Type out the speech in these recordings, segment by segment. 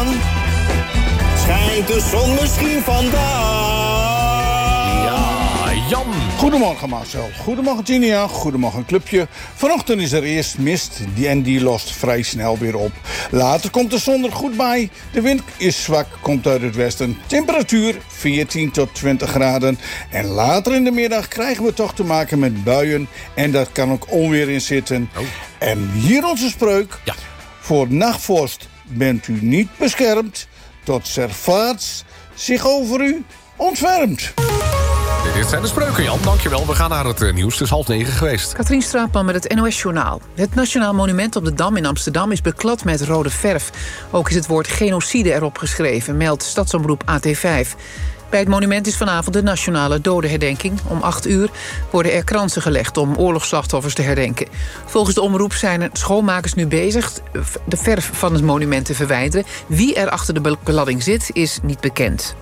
dan schijnt de zon misschien vandaag. Ja, Jan. Goedemorgen Marcel, goedemorgen Ginia, goedemorgen clubje. Vanochtend is er eerst mist en die lost vrij snel weer op. Later komt de zon er goed bij. De wind is zwak, komt uit het westen. Temperatuur 14 tot 20 graden. En later in de middag krijgen we toch te maken met buien. En daar kan ook onweer in zitten. Oh. En hier onze spreuk. Ja. Voor nachtvorst bent u niet beschermd, tot servaats zich over u ontfermt. Dit zijn de spreuken, Jan. Dankjewel. We gaan naar het nieuws. Het is 8:30 geweest. Katrien Straatman met het NOS-journaal. Het Nationaal Monument op de Dam in Amsterdam is beklad met rode verf. Ook is het woord genocide erop geschreven, meldt stadsomroep AT5. Bij het monument is vanavond de nationale dodenherdenking. Om 8:00 worden er kransen gelegd om oorlogsslachtoffers te herdenken. Volgens de omroep zijn er schoonmakers nu bezig de verf van het monument te verwijderen. Wie er achter de belading zit, is niet bekend.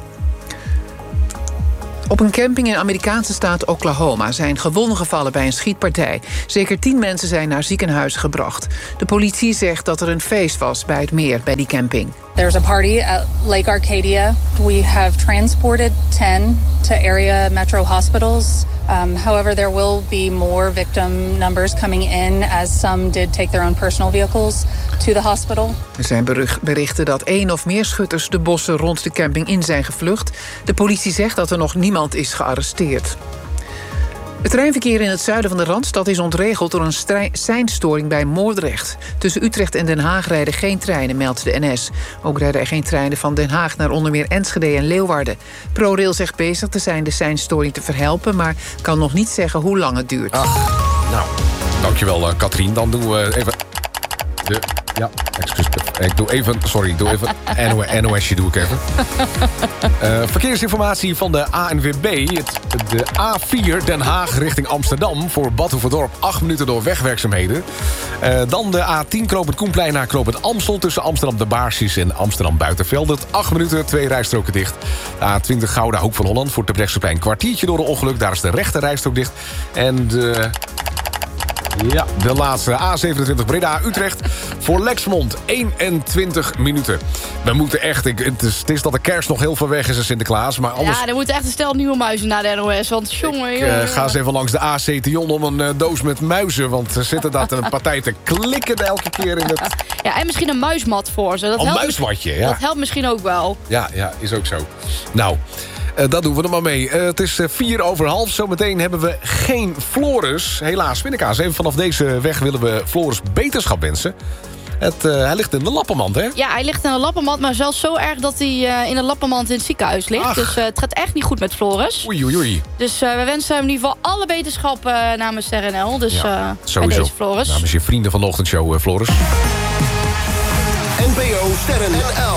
Op een camping in de Amerikaanse staat Oklahoma zijn gewonden gevallen bij een schietpartij. Zeker 10 mensen zijn naar ziekenhuis gebracht. De politie zegt dat er een feest was bij het meer bij die camping. There's a party at Lake Arcadia. We have transported 10 to area metro hospitals. However, there will be more victim numbers coming in as some did take their own personal vehicles to the hospital. Er zijn berichten dat 1 of meer schutters de bossen rond de camping in zijn gevlucht. De politie zegt dat er nog niemand is gearresteerd. Het treinverkeer in het zuiden van de Randstad is ontregeld door een seinstoring bij Moordrecht. Tussen Utrecht en Den Haag rijden geen treinen, meldt de NS. Ook rijden er geen treinen van Den Haag naar onder meer Enschede en Leeuwarden. ProRail zegt bezig te zijn de seinstoring te verhelpen, maar kan nog niet zeggen hoe lang het duurt. Ach, nou, dankjewel Katrien. Dan doen we even... Ja, excuus. Ik doe even NOS'je doe ik even. Verkeersinformatie van de ANWB. De A4 Den Haag richting Amsterdam voor Bad Hoeverdorp. 8 minuten door wegwerkzaamheden. Dan de A10 Knoopend Koenplein naar Knoopend Amstel... tussen Amsterdam de Baarsjes en Amsterdam Buitenveldert. 8 minuten, 2 rijstroken dicht. De A20 Gouda Hoek van Holland voor het Terbrechtseplein. Kwartiertje door een ongeluk, daar is de rechte rijstrook dicht. En de laatste A27 Breda-Utrecht voor Lexmond 21 minuten. We moeten echt... Het is dat de kerst nog heel ver weg is en Sinterklaas, maar anders... Ja, er moet echt een stel nieuwe muizen naar de NOS, want jongen... Ik ga eens even langs de AC Tion om een doos met muizen, want er zitten daar een partij te klikken elke keer in het... Ja, en misschien een muismat voor ze. Een muismatje, ja. Dat helpt misschien ook wel. Ja, is ook zo. Nou... dat doen we er maar mee. Het is 4:05. Zometeen hebben we geen Floris. Helaas, pindakaas. Even vanaf deze weg willen we Floris beterschap wensen. Hij ligt in de lappenmand, hè? Ja, hij ligt in de lappenmand, maar zelfs zo erg dat hij in de lappenmand in het ziekenhuis ligt. Ach. Dus het gaat echt niet goed met Floris. Oei. Dus we wensen hem in ieder geval alle beterschap namens RNL. Dus sowieso. bij deze Floris. Namens je vrienden van de ochtendshow, Floris. NPO Sterren NL.